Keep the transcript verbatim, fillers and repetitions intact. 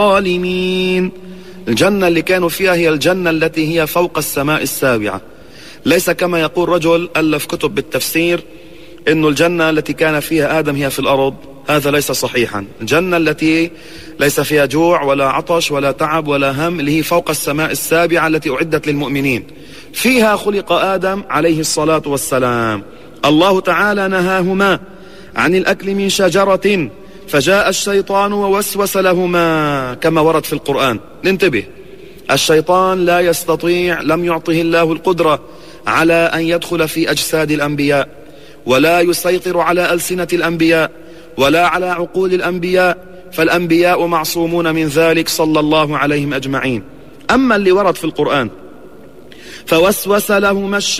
الظالمين. الجنة اللي كانوا فيها هي الجنة التي هي فوق السماء السابعة، ليس كما يقول رجل ألف كتب بالتفسير إنه الجنة التي كان فيها آدم هي في الأرض. هذا ليس صحيحا. الجنة التي ليس فيها جوع ولا عطش ولا تعب ولا هم اللي هي فوق السماء السابعة التي أعدت للمؤمنين، فيها خلق آدم عليه الصلاة والسلام. الله تعالى نهاهما عن الأكل من شجرة فجاء الشيطان ووسوس لهما كما ورد في القرآن. ننتبه، الشيطان لا يستطيع، لم يعطه الله القدرة على أن يدخل في أجساد الأنبياء، ولا يسيطر على ألسنة الأنبياء، ولا على عقول الأنبياء، فالأنبياء معصومون من ذلك صلى الله عليهم أجمعين. أما اللي ورد في القرآن فوسوس لهما